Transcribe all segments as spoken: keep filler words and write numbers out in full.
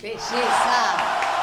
Belleza.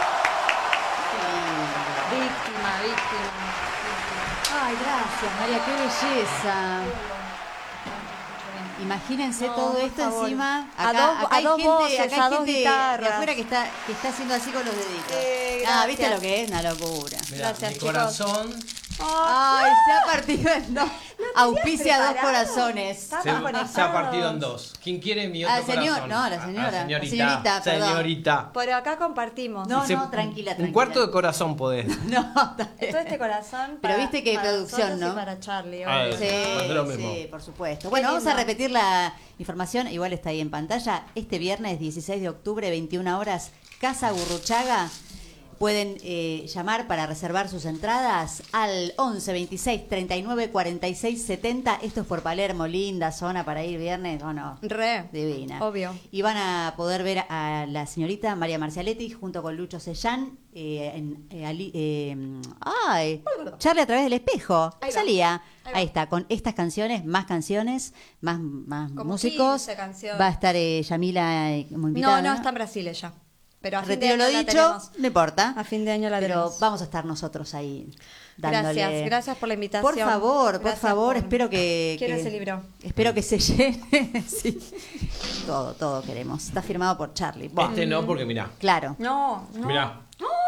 Víctima, víctima. Ay, gracias, María, qué belleza. Imagínense No, todo por esto favor. encima. A Acá, dos- acá a hay dos gente, voces, acá hay a dos gente de guitarras. afuera que está, que está haciendo así con los deditos. Eh, Ah, ¿viste gracias. lo que es? Una locura. Mirá, Gracias, mi chicos. corazón Ay, se ha partido en dos. Auspicia dos preparado? corazones. Estamos se, conectados. se ha partido en dos. ¿Quién quiere mi otro Ah, señor- corazón? no, la Ah, señora. La señorita. señorita, perdón. Señorita. Pero acá compartimos. No, Se- no, tranquila, tranquila. Un cuarto de corazón podés. No, está bien. Todo este corazón. Pero para- viste que hay para producción, nosotros ¿no? y para Charlie. Ah, obvio. sí. es lo mismo. sí, por supuesto. Bueno, vamos a lindo. repetir la información, igual está ahí en pantalla. Este viernes dieciséis de octubre, veintiuna horas, Casa Gurruchaga. Pueden eh, llamar para reservar sus entradas al once veintiséis treinta y nueve cuarenta y seis setenta. Esto es por Palermo, linda zona para ir viernes, ¿o no? Re. Divina. Obvio. Y van a poder ver a la señorita María Marcialetti junto con Lucho Sellán. Eh, en, eh, ali- eh, ay, Charlie a través del espejo. Ahí va. Salía. Ahí Ahí, va. está, con estas canciones, más canciones, más, más Como músicos. quince canciones. Va a estar eh, Yamila eh, como invitada. No, no, está en Brasil ella. Pero a fin de Retiro año lo la dicho, tenemos. no importa. A fin de año la Pero tenemos. vamos a estar nosotros ahí dándole. Gracias, gracias por la invitación. Por favor, por Gracias favor, por- espero que. Quiero que- ese libro. Espero que se llene. Sí. Todo, todo queremos. Está firmado por Charlie. Buah. Este no, porque mirá. Claro. No, no. Mirá.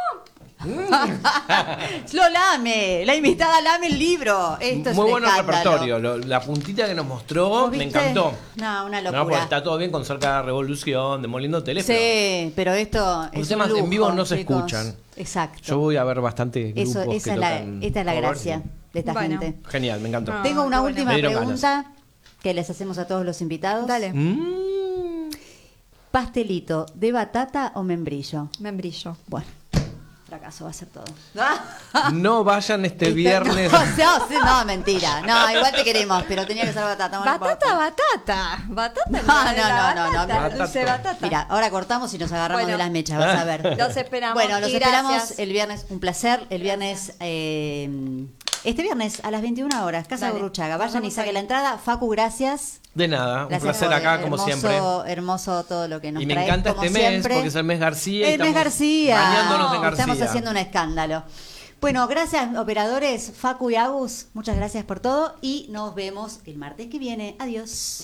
Lo lame, la invitada lame el libro. Esto es Muy un bueno el escándalo. repertorio. Lo- la puntita que nos mostró ¿Vos me viste? encantó. No, una No, locura. porque está todo bien con cerca de Revolución, de Moliendo Teléfono. Sí, pero esto Los es temas un lujo, en vivo no se chicos. escuchan. Exacto. Yo voy a ver bastante grupos Eso, que esa es la, tocan esta es la cover, gracia sí. de esta Bueno. gente. Genial, me encantó. Ah. Tengo una qué bueno. última Me dieron pregunta que les hacemos a todos los invitados. Dale. Mm. ¿Pastelito de batata o membrillo? Membrillo. Bueno, fracaso va a ser todo. No vayan este Esta- viernes. No, no, sí, no, mentira. No, igual te queremos, pero tenía que ser batata. no Batata, importa. batata. Batata. No, la no, no, no, batata, no. Dulce batata. Mira, ahora cortamos y nos agarramos Bueno. de las mechas, vas a ver. Los esperamos. Bueno, los y esperamos gracias. el viernes. Un placer. El viernes, eh, este viernes a las veintiuna horas, Casa Dale. Gurruchaga. Nos Vayan y vemos saquen ahí. la entrada. Facu, gracias. De nada, un Gracias placer por acá el como hermoso, siempre. Hermoso todo lo que nos Y me traes, encanta como este mes siempre. porque es el mes García. y El mes estamos García. bañándonos en García. Estamos haciendo un escándalo. Bueno, gracias operadores, Facu y Agus. Muchas gracias por todo y nos vemos el martes que viene. Adiós.